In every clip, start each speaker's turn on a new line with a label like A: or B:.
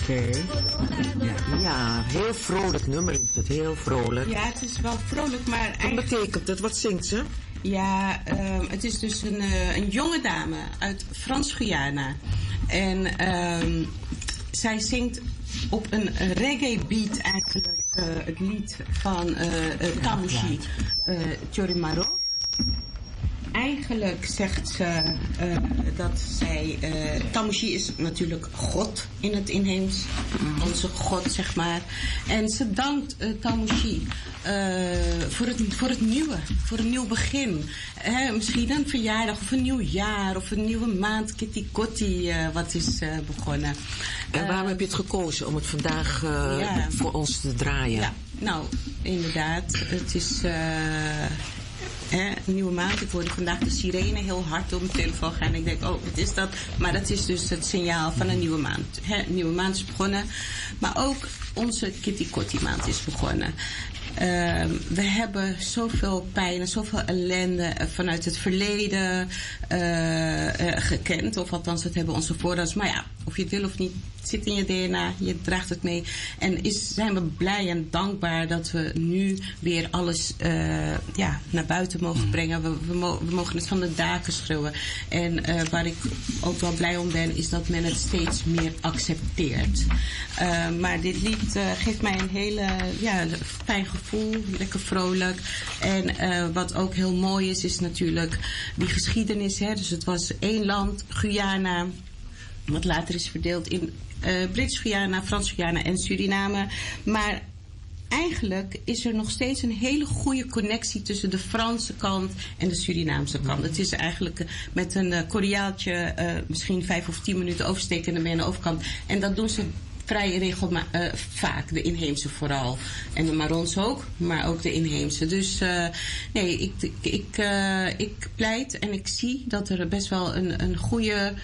A: Oké. Ja, heel vrolijk nummer is het, heel vrolijk.
B: Ja, het is wel vrolijk, maar
A: Wat betekent het? Wat zingt ze?
B: Ja, het is dus een jonge dame uit Frans-Guyana. En zij zingt op een reggae beat eigenlijk het lied van Tamushi Chorimaro. Eigenlijk zegt ze dat zij... Tamushi is natuurlijk God in het inheems. Onze God, zeg maar. En ze dankt Tamushi voor het nieuwe. Voor een nieuw begin. Misschien een verjaardag of een nieuw jaar. Of een nieuwe maand. Kitty Kotti wat is begonnen.
A: En waarom heb je het gekozen om het vandaag voor ons te draaien?
B: Ja, nou, inderdaad. Het is... een nieuwe maand. Ik hoorde vandaag de sirene heel hard op mijn telefoon gaan. En ik denk, oh, wat is dat? Maar dat is dus het signaal van een nieuwe maand. Een nieuwe maand is begonnen. Maar ook onze Kitty Kotti maand is begonnen. We hebben zoveel pijn en zoveel ellende vanuit het verleden gekend. Of althans, dat hebben onze voorouders. Maar ja, of je het wil of niet, het zit in je DNA. Je draagt het mee. En zijn we blij en dankbaar dat we nu weer alles naar buiten mogen brengen. We mogen het van de daken schreeuwen. En waar ik ook wel blij om ben, is dat men het steeds meer accepteert. Maar dit lied geeft mij een hele fijn gevoel. Lekker vrolijk. En wat ook heel mooi is natuurlijk die geschiedenis. Hè? Dus het was één land, Guyana, wat later is verdeeld in Brits-Guyana, Frans-Guyana en Suriname. Maar eigenlijk is er nog steeds een hele goede connectie tussen de Franse kant en de Surinaamse kant. Het is eigenlijk met een Koreaaltje misschien 5 of 10 minuten oversteken en dan ben je aan de overkant. En dat doen ze vrij regelmatig, vaak, de inheemse vooral. En de Marons ook, maar ook de inheemse. Dus ik pleit en ik zie dat er best wel een goede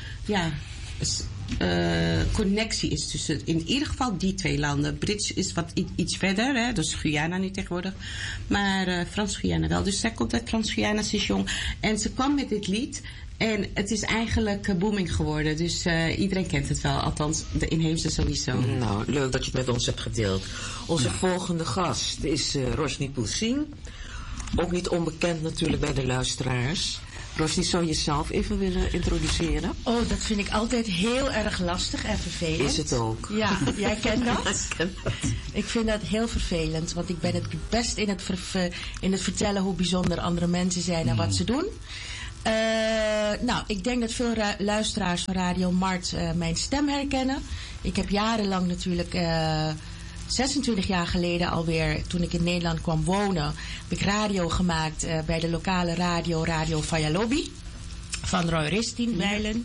B: connectie is tussen in ieder geval die twee landen. Brits is wat iets verder, hè, dus Guyana nu tegenwoordig. Maar Frans-Guyana wel. Dus zij komt uit Frans-Guyana, ze is jong. En ze kwam met dit lied. En het is eigenlijk booming geworden. Dus iedereen kent het wel. Althans, de inheemse sowieso.
A: Nou, leuk dat je het met ons hebt gedeeld. Onze volgende gast is Roshni Poelsing. Ook niet onbekend natuurlijk bij de luisteraars. Roshni, zou je jezelf even willen introduceren?
C: Oh, dat vind ik altijd heel erg lastig en vervelend.
A: Is het ook?
C: Ja, jij kent dat?
A: Ik ken dat.
C: Ik vind dat heel vervelend. Want ik ben het best in het vertellen hoe bijzonder andere mensen zijn en wat ze doen. Ik denk dat veel luisteraars van Radio Mart mijn stem herkennen. Ik heb jarenlang natuurlijk, 26 jaar geleden alweer, toen ik in Nederland kwam wonen, heb ik radio gemaakt bij de lokale Radio Faya Lobby van Roy Ristin Weilen.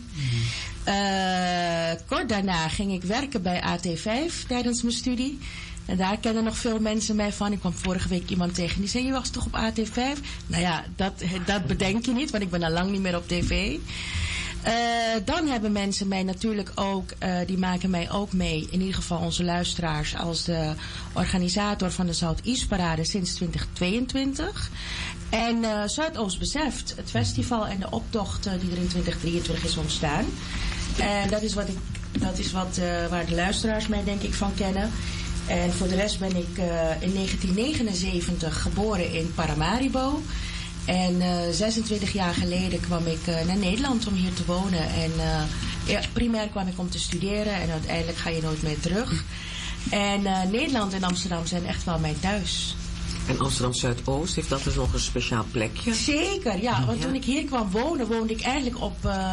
C: Kort daarna ging ik werken bij AT5 tijdens mijn studie. En daar kennen nog veel mensen mij van. Ik kwam vorige week iemand tegen die zei, je was toch op AT5? Nou ja, dat bedenk je niet, want ik ben al lang niet meer op tv. Dan hebben mensen mij natuurlijk ook, die maken mij ook mee, in ieder geval onze luisteraars, als de organisator van de Southeast Parade sinds 2022. En Zuidoost beseft het festival en de optocht die er in 2023 is ontstaan. En dat is waar de luisteraars mij denk ik van kennen. En voor de rest ben ik in 1979 geboren in Paramaribo. En 26 jaar geleden kwam ik naar Nederland om hier te wonen. En primair kwam ik om te studeren en uiteindelijk ga je nooit meer terug. En Nederland en Amsterdam zijn echt wel mijn thuis.
A: En Amsterdam Zuidoost, heeft dat dus nog een speciaal plekje?
C: Zeker, ja. Want toen ik hier kwam wonen, woonde ik eigenlijk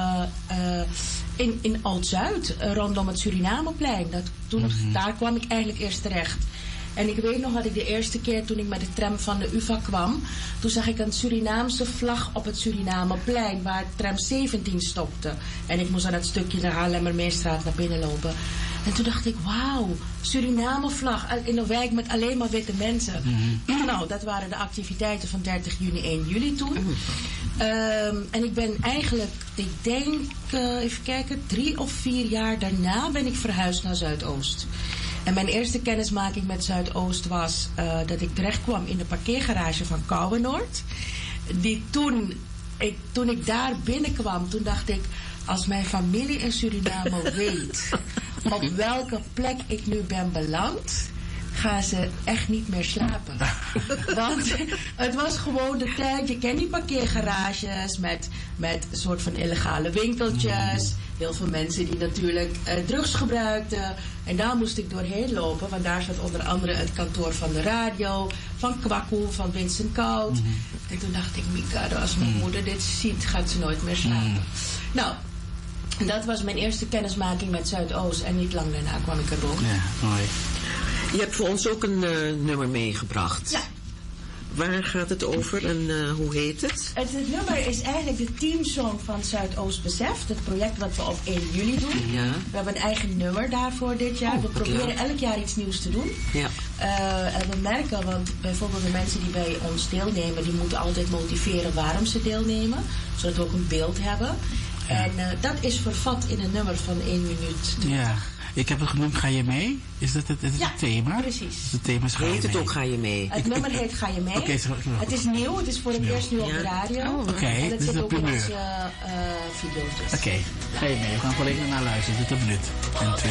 C: in Oud-Zuid, rondom het Surinameplein. Daar kwam ik eigenlijk eerst terecht. En ik weet nog dat ik de eerste keer toen ik met de tram van de UvA kwam, toen zag ik een Surinaamse vlag op het Surinameplein waar tram 17 stopte. En ik moest aan het stukje de Haarlemmermeerstraat naar binnen lopen. En toen dacht ik, wauw, Suriname-vlag in een wijk met alleen maar witte mensen. Nou, dat waren de activiteiten van 30 juni, 1 juli toen. En ik ben eigenlijk, ik denk, even kijken, 3 of 4 jaar daarna ben ik verhuisd naar Zuidoost. En mijn eerste kennismaking met Zuidoost was dat ik terecht kwam in de parkeergarage van Kouwenoord. Toen ik daar binnenkwam, toen dacht ik, als mijn familie in Suriname weet op welke plek ik nu ben beland, gaan ze echt niet meer slapen. Want het was gewoon de tijd, je kent die parkeergarages met een soort van illegale winkeltjes. Heel veel mensen die natuurlijk drugs gebruikten. En daar moest ik doorheen lopen, want daar zat onder andere het kantoor van de radio, van Kwaku, van Vincent Koud. En toen dacht ik, Mikado, als mijn moeder dit ziet, gaat ze nooit meer slapen. Nou, dat was mijn eerste kennismaking met Zuidoost en niet lang daarna kwam ik erop.
D: Ja, mooi.
A: Je hebt voor ons ook een nummer meegebracht.
C: Ja.
A: Waar gaat het over en hoe heet het?
C: Het nummer is eigenlijk de teamsong van Zuidoost Beseft. Het project wat we op 1 juli doen.
A: Ja.
C: We hebben een eigen nummer daarvoor dit jaar. We proberen elk jaar iets nieuws te doen.
A: Ja.
C: En we merken, want bijvoorbeeld de mensen die bij ons deelnemen, die moeten altijd motiveren waarom ze deelnemen. Zodat we ook een beeld hebben. En dat is vervat in een nummer van 1 minuut.
D: Ja. Ik heb het genoemd, Ga je mee? Is dat het thema?
C: Precies.
D: Dus het thema is Ga je
A: Heet het
D: mee?
A: ook Ga je mee?
C: Het nummer heet Ga je mee.
D: Oké,
C: het is nieuw, het is voor het eerst nu op de radio.
D: Oké,
C: En
D: dit
C: het
D: is
C: zit
D: een
C: ook in
D: primeur.
C: onze video's.
D: Oké, Ga je mee? We gaan gewoon even naar luisteren. Dit is een minuut en 20.